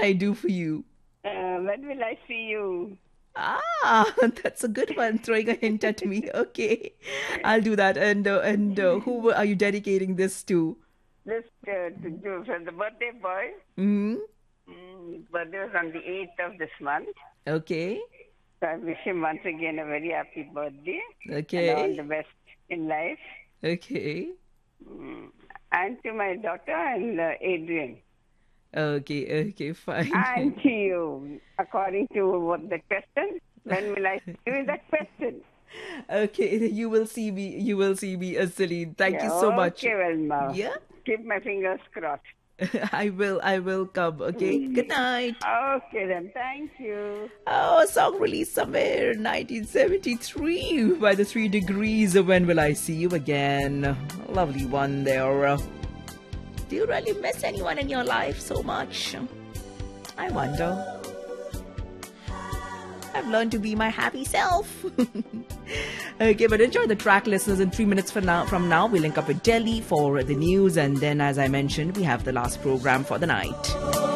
I do for you? When will I see you? Ah, that's a good one. Throwing a hint at me. Okay, I'll do that. And who are you dedicating this to? This for the birthday boy. Hmm. His birthday was on the 8th of this month. Okay. So I wish him once again a very happy birthday and all the Okay. best in life. Okay. Mm. And to my daughter and Adrian. Okay. Okay. Fine. And to you, according to what the question, when will I see you is that question? Okay. You will see me. You will see me, Celine. Thank Yeah, you so much. okay, well, now, Yeah. keep my fingers crossed. I will. I will come. Okay. Good Mm. night. Okay, then, thank you. Oh, a song released somewhere in 1973 by the Three Degrees. When will I see you again? Lovely one there. Do you really miss anyone in your life so much? I wonder. I've learned to be my happy self. Okay, but enjoy the track, listeners. In 3 minutes from now, we link up with Delhi for the news, and then, as I mentioned, we have the last program for the night.